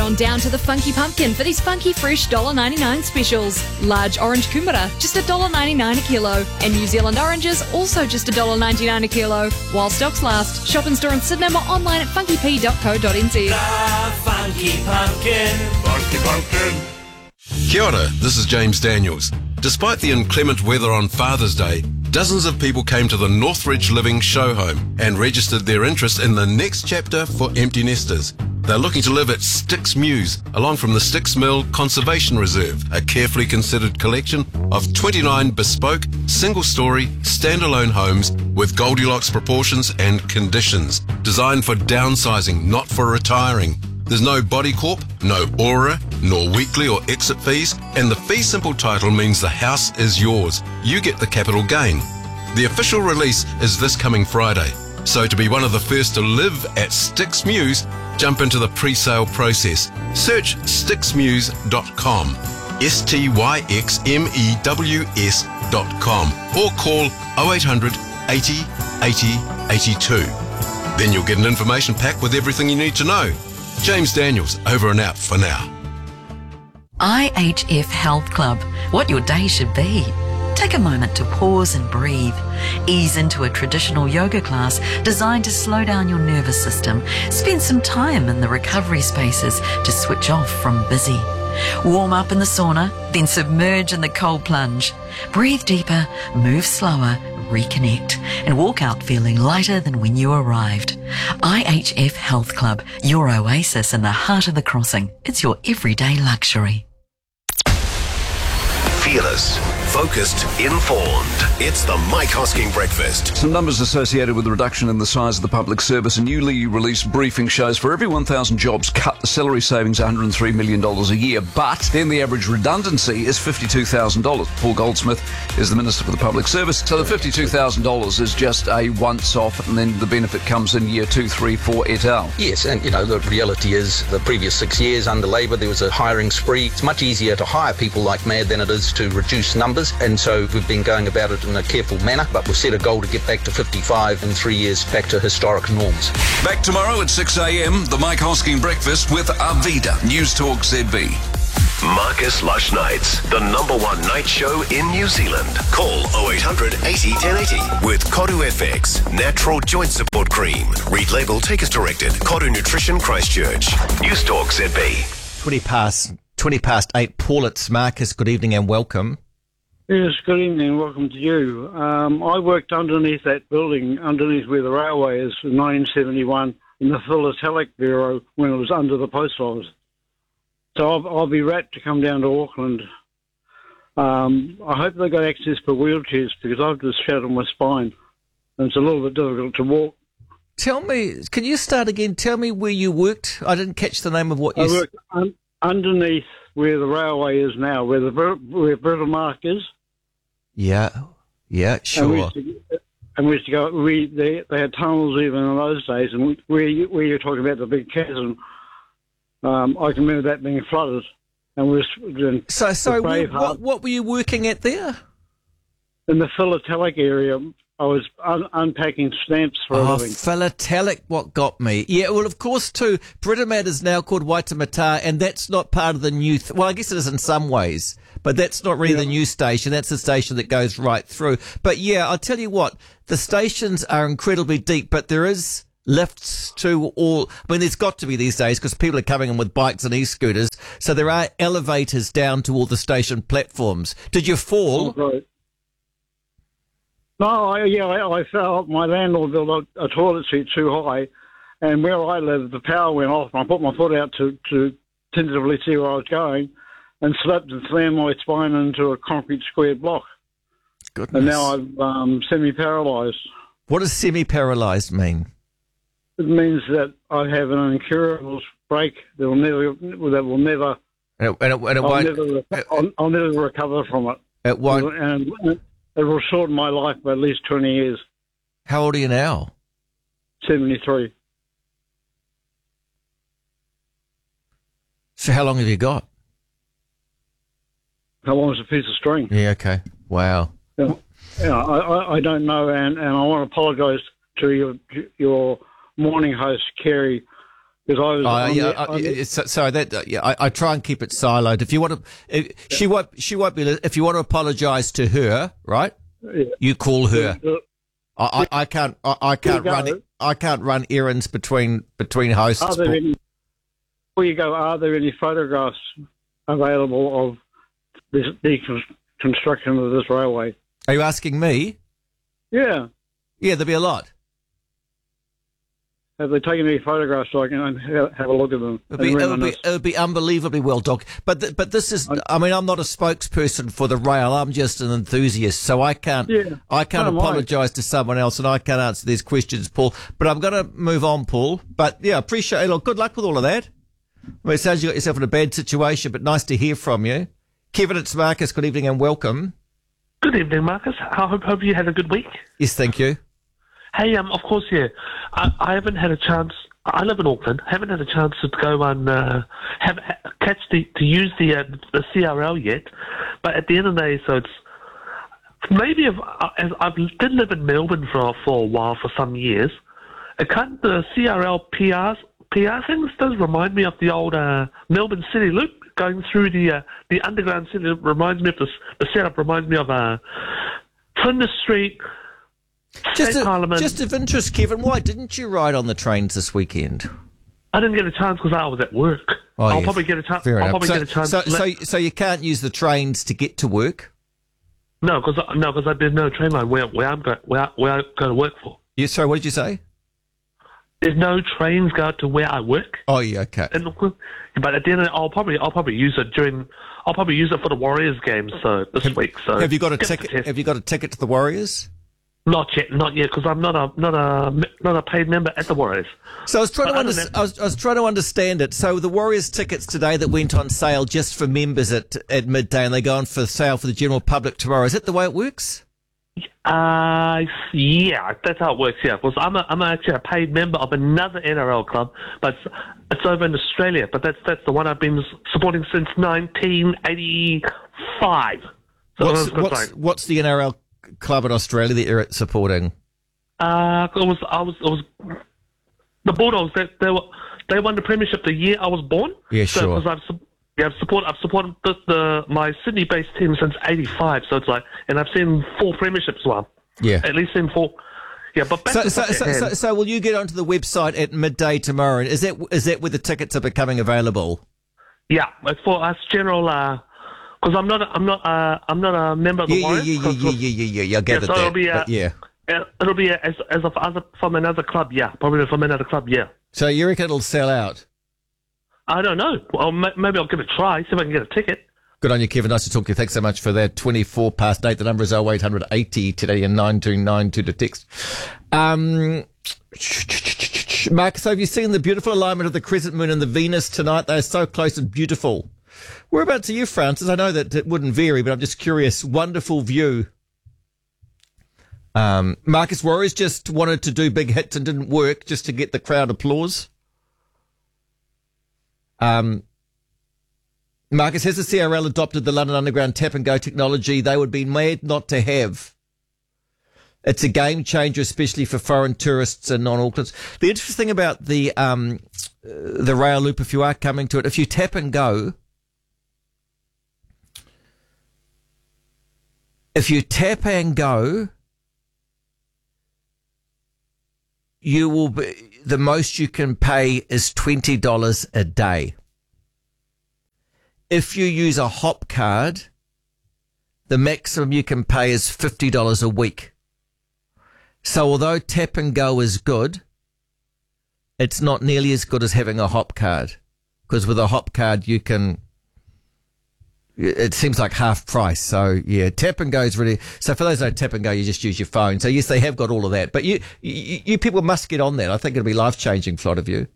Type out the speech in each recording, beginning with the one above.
on down to the Funky Pumpkin for these funky fresh $1.99 specials. Large orange kumara, just $1.99 a kilo. And New Zealand oranges, also just $1.99 a kilo. While stocks last, shop in store in Sydney or online at funkyp.co.nz. The Funky Pumpkin. Funky Pumpkin. Kia ora, this is James Daniels. Despite the inclement weather on Father's Day, dozens of people came to the Northridge Living show home and registered their interest in the next chapter for empty nesters. They're looking to live at Styx Mews, along from the Styx Mill Conservation Reserve, a carefully considered collection of 29 bespoke, single-storey, standalone homes with Goldilocks proportions and conditions, designed for downsizing, not for retiring. There's no body corp, no aura, nor weekly or exit fees, and the fee simple title means the house is yours. You get the capital gain. The official release is this coming Friday. So to be one of the first to live at Styx Mews, jump into the pre-sale process. Search styxmews.com, STYXMEWS.com, or call 0800 80 80 82. Then you'll get an information pack with everything you need to know. James Daniels, over and out for now. IHF Health Club, what your day should be. Take a moment to pause and breathe. Ease into a traditional yoga class designed to slow down your nervous system. Spend some time in the recovery spaces to switch off from busy. Warm up in the sauna, then submerge in the cold plunge. Breathe deeper, move slower, reconnect, and walk out feeling lighter than when you arrived. IHF Health Club, your oasis in the heart of the crossing. It's your everyday luxury. Fearless, focused, informed. It's the Mike Hosking Breakfast. Some numbers associated with the reduction in the size of the public service. A newly released briefing shows for every 1,000 jobs cut, the salary savings $103 million a year, but then the average redundancy is $52,000. Paul Goldsmith is the Minister for the Public Service. So the $52,000 is just a once-off, and then the benefit comes in year 2, 3, 4 et al. Yes, and the reality is the previous 6 years under Labor there was a hiring spree. It's much easier to hire people like mad than it is to reduce numbers, and so we've been going about it in a careful manner, but we've set a goal to get back to 55 in 3 years, back to historic norms. Back tomorrow at 6 a.m, the Mike Hosking Breakfast with Arvida, News Talk ZB. Marcus Lush Nights, the #1 night show in New Zealand. Call 0800 80 1080 with Koru FX, natural joint support cream. Read label, take as directed. Koru Nutrition Christchurch. News Talk ZB. 20 past 8. Paul, it's Marcus. Good evening and welcome. Yes, good evening and welcome to you. I worked underneath that building, underneath where the railway is, in 1971, in the Philatelic Bureau when it was under the post office. So I'll be rapt to come down to Auckland. I hope they got access for wheelchairs because I've just shattered my spine and it's a little bit difficult to walk. Tell me, can you start again? Tell me where you worked. I didn't catch the name of what you said. I worked underneath where the railway is now, where Britomart is. Yeah, sure. And we used to go. They had tunnels even in those days, and where you're talking about the big chasm, I can remember that being flooded. And what were you working at there? In the philatelic area. I was unpacking stamps for a living. Philatelic, what got me. Yeah, well, of course, too, Britomart is now called Waitemata, and that's not part of the new... well, I guess it is in some ways, but that's not really the new station. That's the station that goes right through. But, yeah, I'll tell you what, the stations are incredibly deep, but there is lifts to all... I mean, there's got to be these days, because people are coming in with bikes and e-scooters, so there are elevators down to all the station platforms. Did you fall? Oh, right. No, I fell. My landlord built a toilet seat too high, and where I live, the power went off. I put my foot out to tentatively see where I was going, and slipped and slammed my spine into a concrete squared block. Goodness. And now I'm semi-paralysed. What does semi-paralysed mean? It means that I have an incurable break that will never. I'll never recover from it. It won't. And it will shorten my life by at least 20 years. How old are you now? 73. So how long have you got? How long is a piece of string? Yeah, okay. Wow. Yeah, I don't know, and I want to apologise to your morning host, Kerry, Because I was I try and keep it siloed. If you want to, she won't be. If you want to apologise to her, right? Yeah. You call her. I can't run errands between hosts. Before you go, are there any photographs available of the construction of this railway? Are you asking me? Yeah. Yeah, there'll be a lot. Have they taken any photographs so I can have a look at them? It'll be unbelievably well documented. But this is, I mean, I'm not a spokesperson for the rail. I'm just an enthusiast, so I can't apologise to someone else, and I can't answer these questions, Paul. But I'm going to move on, Paul. But yeah, appreciate it. Look, good luck with all of that. Well, it sounds you got yourself in a bad situation, but nice to hear from you. Kevin, it's Marcus. Good evening and welcome. Good evening, Marcus. I hope you had a good week. Yes, thank you. Hey, of course, yeah. I haven't had a chance. I live in Auckland. Haven't had a chance to go and use the CRL yet. But at the end of the day, so it's maybe I did live in Melbourne for a while, for some years. The CRL PR things does remind me of the old Melbourne City Loop going through the underground city. It reminds me of the setup. Reminds me of Flinders Street. Just of interest, Kevin, why didn't you ride on the trains this weekend? I didn't get a chance because I was at work. I'll probably get a chance. Get a chance. So you can't use the trains to get to work? No, because there's no train line where I go to work for. Yeah, sorry, what did you say? There's no trains go to where I work. Oh, yeah, okay. But at the end of the day, I'll probably use it I'll probably use it for the Warriors game. So this week. So have you got a ticket? Have you got a ticket to the Warriors? Not yet, because I'm not a paid member at the Warriors. So I was trying to understand it. So the Warriors tickets today that went on sale just for members at midday, and they go on for sale for the general public tomorrow. Is that the way it works? Yeah, that's how it works. Yeah, because I'm actually a paid member of another NRL club, but it's over in Australia. But that's the one I've been supporting since 1985. So what's the NRL club in Australia that you're supporting? I was the Bulldogs. They won the premiership the year I was born. Yeah, sure. Because I've supported my Sydney-based team since '85. So it's like, and I've seen 4 premierships. Well, yeah, at least seen 4. Yeah, but so will you get onto the website at midday tomorrow? Is that where the tickets are becoming available? Yeah, it's for us general. Because I'm not a member of the Warriors. Yeah. I get it. So it'll be from another club. Yeah, probably from another club. Yeah. So you reckon it'll sell out? I don't know. Well, maybe I'll give it a try. See if I can get a ticket. Good on you, Kevin. Nice to talk to you. Thanks so much for that. 8:24. The number is 0800 80 today and 9292 to text. Marcus, have you seen the beautiful alignment of the crescent moon and the Venus tonight? They are so close and beautiful. Whereabouts are you, Francis? I know that it wouldn't vary, but I'm just curious. Wonderful view. Marcus, Warriors just wanted to do big hits and didn't work just to get the crowd applause. Marcus, has the CRL adopted the London Underground tap and go technology they would be mad not to have? It's a game changer, especially for foreign tourists and non-Aucklanders. The interesting thing about the rail loop, if you are coming to it, if you tap and go, you will be, the most you can pay is $20 a day. If you use a hop card, the maximum you can pay is $50 a week. So although tap and go is good, it's not nearly as good as having a hop card. Because with a hop card, it seems like half price. So yeah, tap and go is really, so for those who don't tap and go, you just use your phone. So yes, they have got all of that, but you people must get on that. I think it'll be life changing for a lot of you.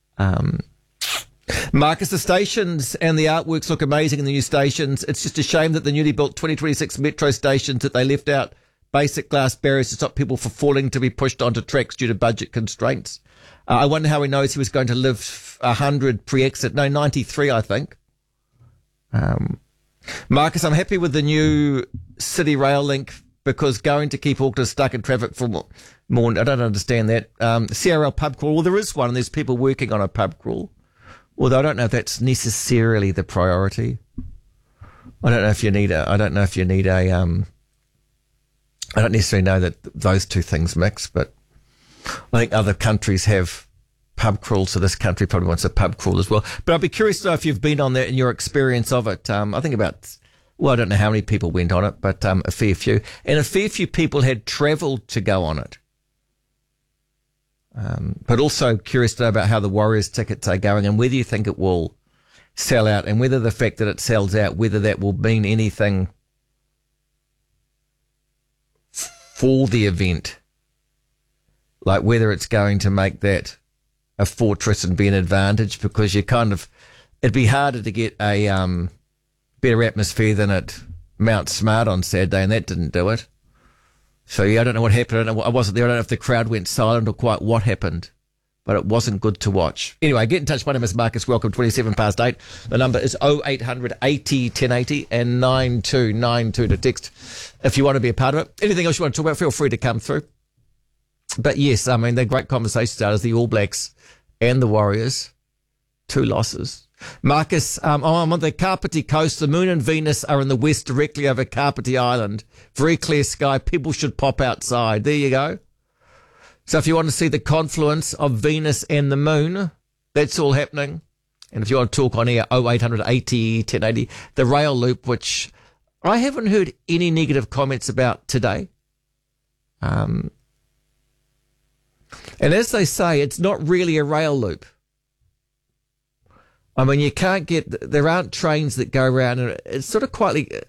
Marcus, the stations and the artworks look amazing in the new stations. It's just a shame that the newly built 2026 metro stations that they left out basic glass barriers to stop people from falling to be pushed onto tracks due to budget constraints. I wonder how he knows he was going to live 100 pre-exit. No, 93, I think. Marcus, I'm happy with the new City Rail link because going to keep Auckland stuck in traffic for more. I don't understand that. CRL pub crawl. Well, there is one, and there's people working on a pub crawl. Although I don't know if that's necessarily the priority. I don't necessarily know that those two things mix, but I think other countries have pub crawls, so this country probably wants a pub crawl as well. But I'd be curious to know if you've been on that and your experience of it. I think I don't know how many people went on it, but a fair few. And a fair few people had travelled to go on it. But also curious to know about how the Warriors tickets are going and whether you think it will sell out, and whether the fact that it sells out, whether that will mean anything for the event. Like whether it's going to make that a fortress and be an advantage, because it'd be harder to get a better atmosphere than at Mount Smart on Saturday, and that didn't do it. So I don't know what happened. I wasn't there. I don't know if the crowd went silent or quite what happened, but it wasn't good to watch. Anyway, get in touch. My name is Marcus. Welcome, 8:27. The number is 0800 80 1080 and 9292 to text if you want to be a part of it. Anything else you want to talk about, feel free to come through. But yes, I mean, they're great conversation starters, the All Blacks and the Warriors. 2 losses. Marcus, I'm on the Kapiti coast. The Moon and Venus are in the west directly over Kapiti Island. Very clear sky. People should pop outside. There you go. So if you want to see the confluence of Venus and the Moon, that's all happening. And if you want to talk on air, 0800 80 1080. The rail loop, which I haven't heard any negative comments about today. And as they say, it's not really a rail loop. I mean, there aren't trains that go around, and it's sort of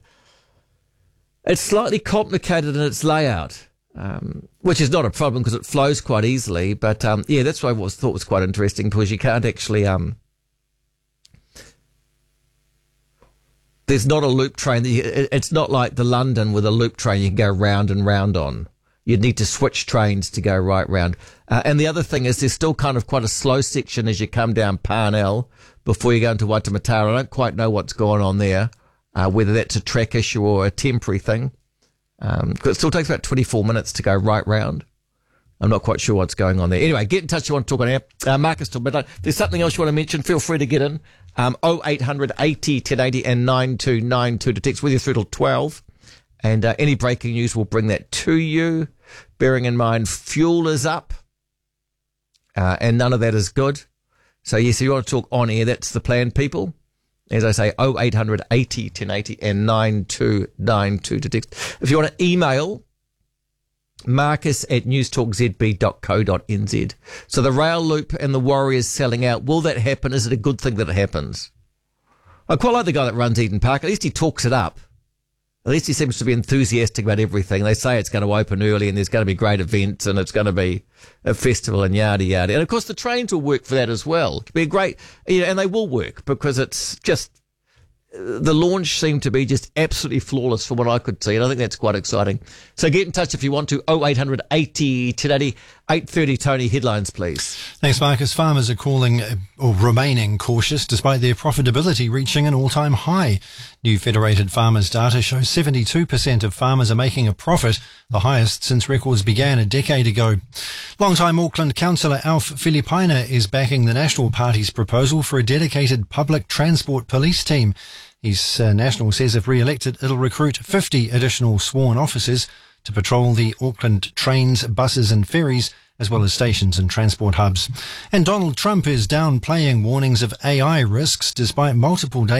it's slightly complicated in its layout, which is not a problem because it flows quite easily. But, that's what I thought was quite interesting, because you can't actually, there's not a loop train. It's not like the London with a loop train you can go round and round on. You'd need to switch trains to go right round. And the other thing is there's still kind of quite a slow section as you come down Parnell before you go into Waitemata. I don't quite know what's going on there, whether that's a track issue or a temporary thing. Because it still takes about 24 minutes to go right round. I'm not quite sure what's going on there. Anyway, get in touch if you want to talk on air. Marcus, but if there's something else you want to mention, feel free to get in. 0800 80 1080 and 9292 to text with you through till 12. And any breaking news, we'll bring that to you. Bearing in mind, fuel is up, and none of that is good. So, yes, if you want to talk on air, that's the plan, people. As I say, 0800 80 1080 and 9292 to text. If you want to email, marcus@newstalkzb.co.nz. So the rail loop and the Warriors selling out, will that happen? Is it a good thing that it happens? I quite like the guy that runs Eden Park. At least he talks it up. At least he seems to be enthusiastic about everything. They say it's going to open early and there's going to be great events and it's going to be a festival and yada, yada. And, of course, the trains will work for that as well. It'll be a great, and they will work because it's just, the launch seemed to be just absolutely flawless from what I could see, and I think that's quite exciting. So get in touch if you want to, 0800 80 1080, 8:30 Tony, headlines please. Thanks, Marcus. Farmers are remaining cautious despite their profitability reaching an all-time high. New Federated Farmers data shows 72% of farmers are making a profit, the highest since records began a decade ago. Long-time Auckland councillor Alf Filipina is backing the National Party's proposal for a dedicated public transport police team. His National says if re-elected, it'll recruit 50 additional sworn officers to patrol the Auckland trains, buses and ferries, as well as stations and transport hubs. And Donald Trump is downplaying warnings of AI risks despite multiple days